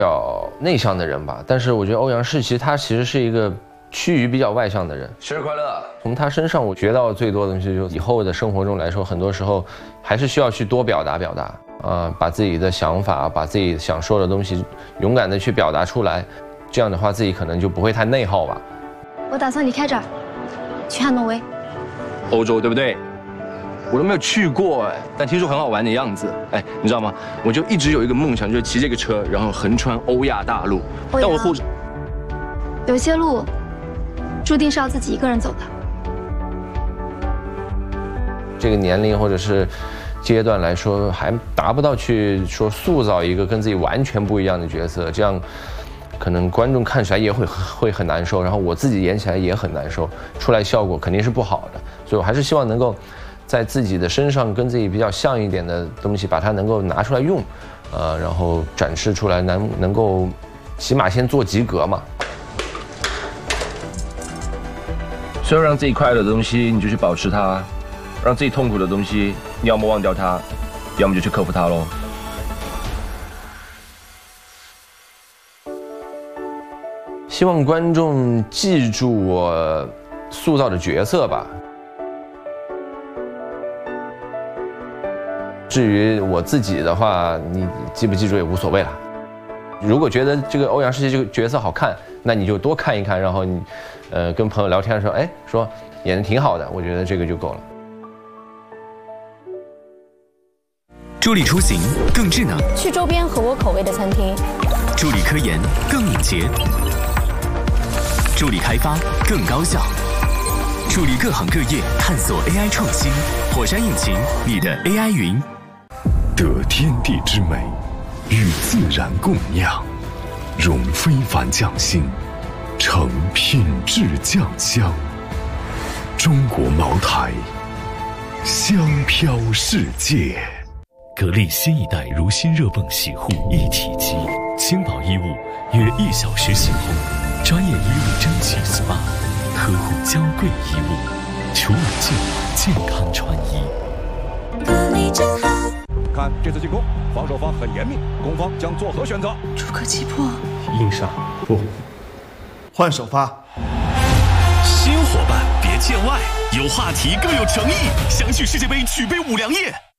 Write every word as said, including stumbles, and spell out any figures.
较内向的人吧，但是我觉得欧阳士奇他其实是一个趋于比较外向的人。 生日快乐！ 从他身上我学到最多的东西，就以后的生活中来说，很多时候还是需要去多表达表达啊、呃，把自己的想法，把自己想说的东西勇敢的去表达出来，这样的话自己可能就不会太内耗吧。 我打算离开这儿，去汉诺威。 欧洲对不对？我都没有去过哎，但听说很好玩的样子。哎，你知道吗？我就一直有一个梦想，就是骑这个车，然后横穿欧亚大陆。但我护着， 有些路注定是要自己一个人走的。 这个年龄或者是阶段来说，还达不到去说塑造一个跟自己完全不一样的角色，这样可能观众看起来也会会很难受，然后我自己演起来也很难受，出来效果肯定是不好的。所以我还是希望能够在自己的身上跟自己比较像一点的东西，把它能够拿出来用，呃，然后展示出来，能能够起码先做及格嘛。 所以让自己快乐的东西，你就去保持它；让自己痛苦的东西，你要么忘掉它，要么就去克服它喽。 希望观众记住我塑造的角色吧。至于我自己的话，你记不记住也无所谓了。如果觉得这个欧阳士奇这个角色好看，那你就多看一看，然后你，呃，跟朋友聊天的时候，哎，说演得挺好的，我觉得这个就够了。 助力出行更智能， 去周边合我口味的餐厅； 助力科研更敏捷，助力开发更高效，助力各行各业探索 A I 创新。火山引擎，你的 A I 云。 得天地之美，与自然共酿，融非凡匠心，成品质酱香。中国茅台，香飘世界。 格力新一代如新热泵洗护一体机，轻薄衣物约一小时洗烘，专业衣物蒸汽 S P A， 呵护娇贵衣物，除冷净，健康穿衣。 格力真好。 看这次进攻，防守方很严密，攻方将作何选择？ 出可击破， 硬上不换首发。 新伙伴别见外，有话题更有诚意，相聚世界杯，举杯五粮液。